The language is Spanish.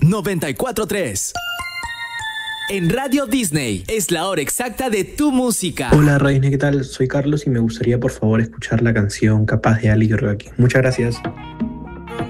94.3. En Radio Disney es la hora exacta de tu música. Hola Radio Disney, ¿qué tal? Soy Carlos y me gustaría por favor escuchar la canción Capaz de Ali Rocky. Muchas gracias.